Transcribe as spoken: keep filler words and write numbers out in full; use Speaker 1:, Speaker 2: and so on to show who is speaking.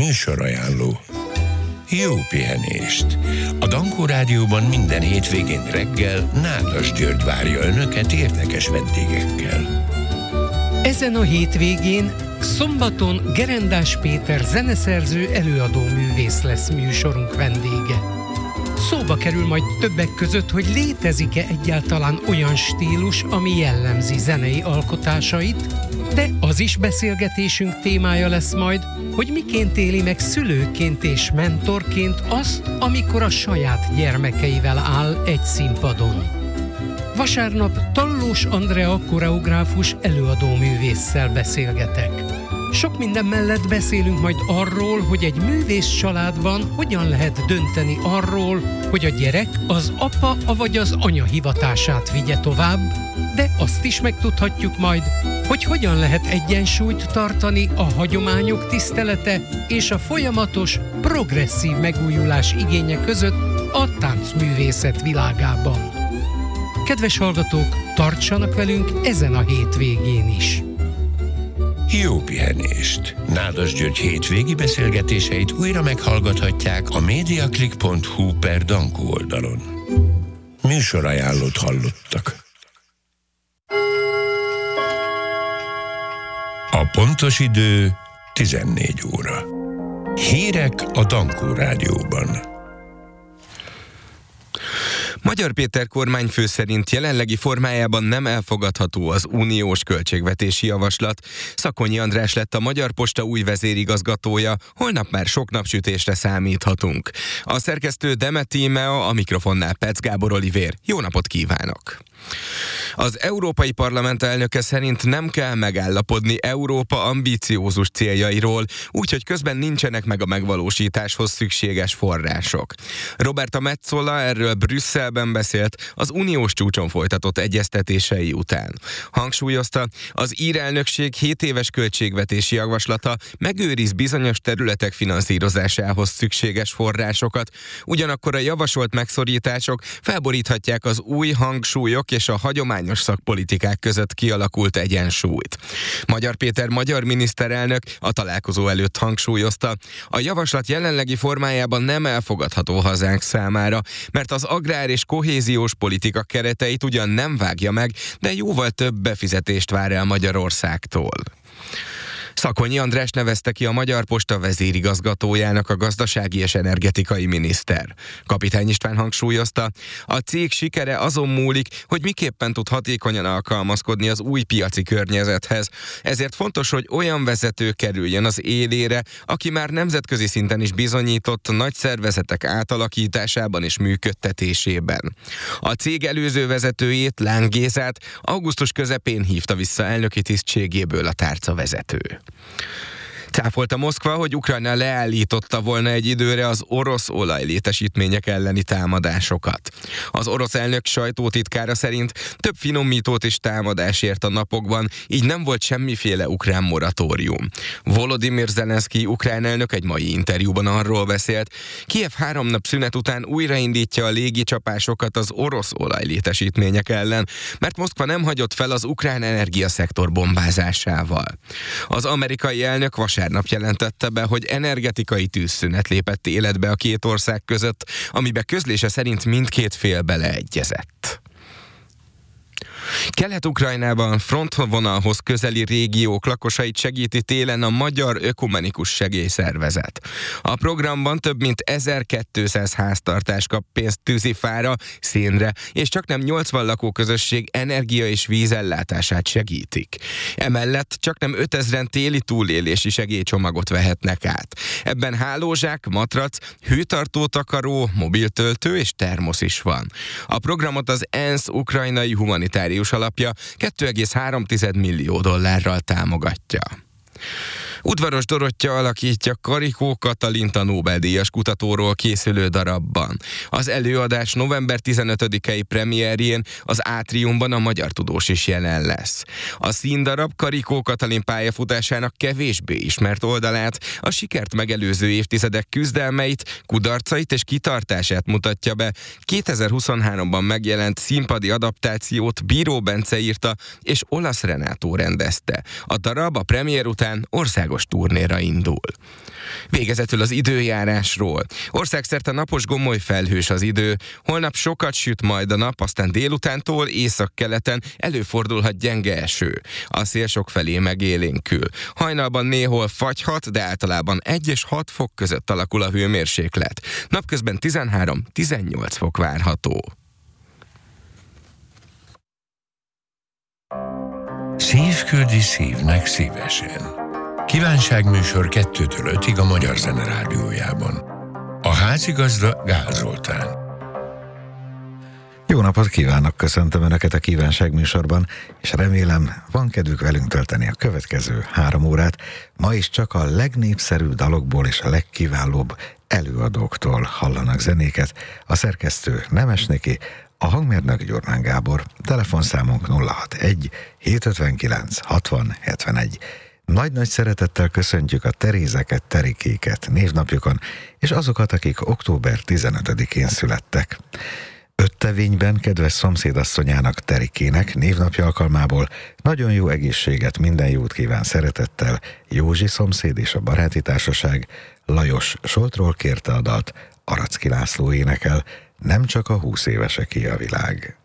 Speaker 1: Műsorajánló. Jó pihenést! A Dankó Rádióban minden hétvégén reggel Nádas György várja önöket érdekes vendégekkel.
Speaker 2: Ezen a hétvégén szombaton Gerendás Péter zeneszerző, előadó művész lesz műsorunk vendége. Szóba kerül majd többek között, hogy létezik-e egyáltalán olyan stílus, ami jellemzi zenei alkotásait, de az is beszélgetésünk témája lesz majd, hogy miként éli meg szülőként és mentorként azt, amikor a saját gyermekeivel áll egy színpadon. Vasárnap Tallós Andrea koreográfus előadó művésszel beszélgetek. Sok minden mellett beszélünk majd arról, hogy egy művész családban hogyan lehet dönteni arról, hogy a gyerek az apa vagy az anya hivatását vigye tovább, de azt is megtudhatjuk majd, hogy hogyan lehet egyensúlyt tartani a hagyományok tisztelete és a folyamatos, progresszív megújulás igénye között a táncművészet világában. Kedves hallgatók, tartsanak velünk ezen a hétvégén is!
Speaker 1: Jó pihenést! Nádas György hétvégi beszélgetéseit újra meghallgathatják a mediaclick pont hu per Dankó oldalon. Műsorajánlót hallottak. A pontos idő tizennégy óra. Hírek a Dankó Rádióban.
Speaker 3: Magyar Péter kormányfő szerint jelenlegi formájában nem elfogadható az uniós költségvetési javaslat. Szakonyi András lett a Magyar Posta új vezérigazgatója, holnap már sok napsütésre számíthatunk. A szerkesztő Demet Tímea, a mikrofonnál Pec Gábor Olivér. Jó napot kívánok! Az Európai Parlament elnöke szerint nem kell megállapodni Európa ambiciózus céljairól, úgyhogy közben nincsenek meg a megvalósításhoz szükséges források. Roberta Metsola erről Brüsszelben beszélt az uniós csúcson folytatott egyeztetései után. Hangsúlyozta, az ír elnökség hét éves költségvetési javaslata megőriz bizonyos területek finanszírozásához szükséges forrásokat, ugyanakkor a javasolt megszorítások felboríthatják az új hangsúlyok és a hagyományos szakpolitikák között kialakult egyensúlyt. Magyar Péter magyar miniszterelnök a találkozó előtt hangsúlyozta, a javaslat jelenlegi formájában nem elfogadható hazánk számára, mert az agrár és kohéziós politika kereteit ugyan nem vágja meg, de jóval több befizetést vár el Magyarországtól. Szakonyi András nevezte ki a Magyar Posta vezérigazgatójának a gazdasági és energetikai miniszter. Kapitány István hangsúlyozta, a cég sikere azon múlik, hogy miképpen tud hatékonyan alkalmazkodni az új piaci környezethez. Ezért fontos, hogy olyan vezető kerüljön az élére, aki már nemzetközi szinten is bizonyított nagy szervezetek átalakításában és működtetésében. A cég előző vezetőjét, Láng Gézát augusztus közepén hívta vissza elnöki tisztségéből a tárcavezető. Cáfolta Moszkva, hogy Ukrajna leállította volna egy időre az orosz olajlétesítmények elleni támadásokat. Az orosz elnök sajtótitkára szerint több finomítót és támadás ért a napokban, így nem volt semmiféle ukrán moratórium. Volodymyr Zelenszky ukrán elnök egy mai interjúban arról beszélt, Kijev három nap szünet után újraindítja a légicsapásokat az orosz olajlétesítmények ellen, mert Moszkva nem hagyott fel az ukrán energiaszektor bombázásával. Az amerikai elnök vasárnap Vasárnap jelentette be, hogy energetikai tűzszünet lépett életbe a két ország között, amibe közlése szerint mindkét fél beleegyezett. Kelet-Ukrajnában frontvonalhoz közeli régiók lakosait segíti télen a Magyar Ökumenikus Segélyszervezet. A programban több mint ezerkétszáz háztartás kap pénzt tűzifára, szénre, és csaknem nyolcvan lakóközösség energia és vízellátását segítik. Emellett csaknem ötezren téli túlélési segélycsomagot vehetnek át. Ebben hálózsák, matrac, hőtartó takaró, mobiltöltő és termosz is van. A programot az ENSZ ukrajnai humanitárius alapja két egész három millió dollárral támogatja. Udvaros Dorottya alakítja Karikó Katalint a Nobel-díjas kutatóról készülő darabban. Az előadás november tizenötödikei premierjén az Átriumban a magyar tudós is jelen lesz. A színdarab Karikó Katalin pályafutásának kevésbé ismert oldalát, a sikert megelőző évtizedek küzdelmeit, kudarcait és kitartását mutatja be. kétezer-huszonháromban megjelent színpadi adaptációt Bíró Bence írta, és Olasz Renátó rendezte. A darab a premier után országos turnéra indul. Végezetül az időjárásról. Országszerte napos gomoly felhős az idő, holnap sokat süt majd a nap, aztán délutántól északkeleten előfordulhat gyenge eső. A szél sokfelé megélénkül. Hajnalban néhol fagyhat, de általában egy és hat fok között alakul a hőmérséklet. Napközben tizenhárom-tizennyolc fok várható.
Speaker 1: Szív küldi szívnek szívesen. Kívánságműsor kettőtől ötig a Magyar Zene Rádiójában. A házigazda Gál Zoltán.
Speaker 4: Jó napot kívánok, köszöntöm Önöket a kívánságműsorban, és remélem van kedvük velünk tölteni a következő három órát. Ma is csak a legnépszerűbb dalokból és a legkiválóbb előadóktól hallanak zenéket. A szerkesztő Nemes Niki, a hangmérnök Gyurmán Gábor, telefonszámunk nulla hatvanegy hétszázötvenkilenc hatvan hetvenegy. Nagy-nagy szeretettel köszöntjük a Terézeket, Terikéket névnapjukon, és azokat, akik október tizenötödikén születtek. Öttevényben kedves szomszédasszonyának, Terikének névnapja alkalmából nagyon jó egészséget, minden jót kíván szeretettel Józsi szomszéd és a baráti társaság. Lajos Soltról kérte a dalt, Aracki László énekel, nem csak a húsz éveseké a világ.